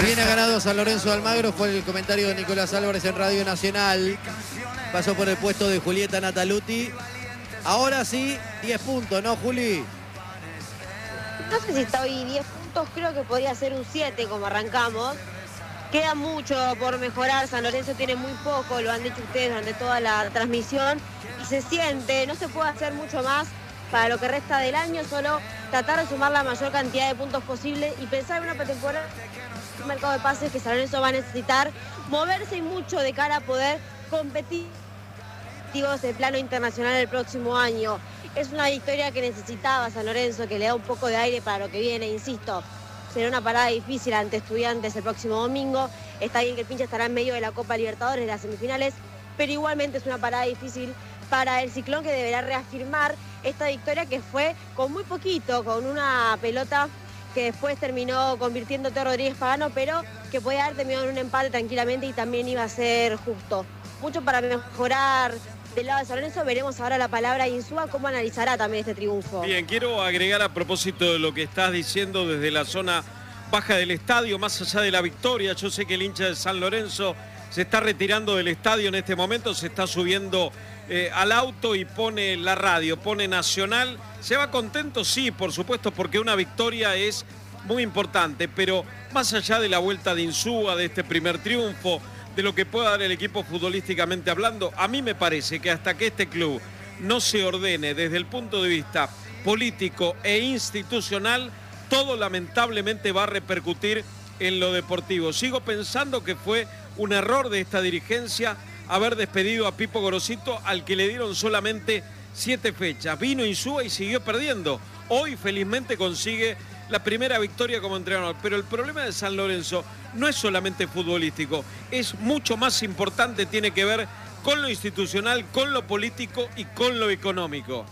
Viene ganado San Lorenzo de Almagro, fue el comentario de Nicolás Álvarez en Radio Nacional. Pasó por el puesto de Julieta Nataluti. Ahora sí, 10 puntos, ¿no, Juli? No sé si está hoy 10 puntos, creo que podría ser un 7 como arrancamos. Queda mucho por mejorar, San Lorenzo tiene muy poco, lo han dicho ustedes durante toda la transmisión, y se siente, no se puede hacer mucho más para lo que resta del año, solo tratar de sumar la mayor cantidad de puntos posible y pensar en una pretemporada, un mercado de pases que San Lorenzo va a necesitar, moverse mucho de cara a poder competir en plano internacional el próximo año. Es una victoria que necesitaba San Lorenzo, que le da un poco de aire para lo que viene, insisto. Será una parada difícil ante Estudiantes el próximo domingo. Está bien que el pinche estará en medio de la Copa Libertadores, de las semifinales, pero igualmente es una parada difícil para el Ciclón, que deberá reafirmar esta victoria que fue con muy poquito, con una pelota que después terminó convirtiendo Teo Rodríguez Pagano, pero que podía haber terminado en un empate tranquilamente y también iba a ser justo. Mucho para mejorar del lado de San Lorenzo. Veremos ahora la palabra de Insúa, cómo analizará también este triunfo. Bien, quiero agregar a propósito de lo que estás diciendo desde la zona baja del estadio, más allá de la victoria. Yo sé que el hincha de San Lorenzo se está retirando del estadio en este momento, se está subiendo al auto y pone la radio, pone Nacional. ¿Se va contento? Sí, por supuesto, porque una victoria es muy importante, pero más allá de la vuelta de Insúa, de este primer triunfo, de lo que pueda dar el equipo futbolísticamente hablando, a mí me parece que hasta que este club no se ordene desde el punto de vista político e institucional, todo lamentablemente va a repercutir en lo deportivo. Sigo pensando que fue un error de esta dirigencia haber despedido a Pipo Gorosito, al que le dieron solamente 7 fechas. Vino Insúa y siguió perdiendo. Hoy felizmente consigue la primera victoria como entrenador, pero el problema de San Lorenzo no es solamente futbolístico, es mucho más importante, tiene que ver con lo institucional, con lo político y con lo económico.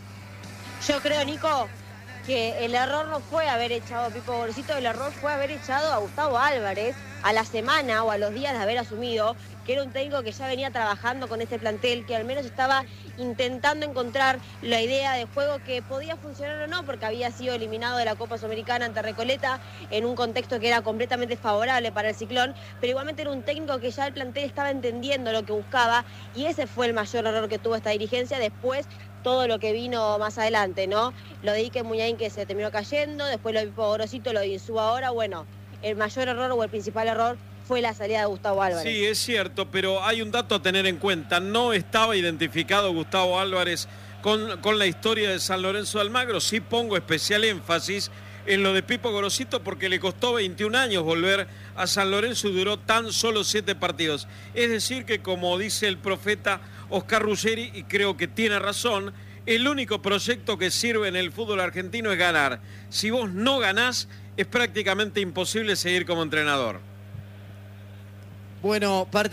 Yo creo, Nico, que el error no fue haber echado a Pipo Gorosito, el error fue haber echado a Gustavo Álvarez a la semana o a los días de haber asumido, que era un técnico que ya venía trabajando con este plantel, que al menos estaba intentando encontrar la idea de juego que podía funcionar o no, porque había sido eliminado de la Copa Sudamericana ante Recoleta en un contexto que era completamente favorable para el Ciclón, pero igualmente era un técnico que ya el plantel estaba entendiendo lo que buscaba, y ese fue el mayor error que tuvo esta dirigencia. Después todo lo que vino más adelante, ¿no? Lo de Ike Muñain, que se terminó cayendo, después lo de Pipo Gorosito, lo de Insúa ahora. Bueno, el mayor error o el principal error fue la salida de Gustavo Álvarez. Sí, es cierto, pero hay un dato a tener en cuenta. No estaba identificado Gustavo Álvarez con la historia de San Lorenzo de Almagro. Sí pongo especial énfasis en lo de Pipo Gorosito, porque le costó 21 años volver a San Lorenzo y duró tan solo 7 partidos. Es decir que, como dice el profeta Oscar Ruggeri, y creo que tiene razón, el único proyecto que sirve en el fútbol argentino es ganar. Si vos no ganás, es prácticamente imposible seguir como entrenador. Bueno, parte